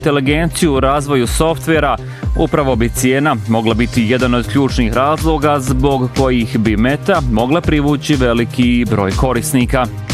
inteligenciju u razvoju softvera, upravo bi cijena mogla biti jedan od ključnih razloga zbog kojih bi Meta mogla privući veliki broj korisnika.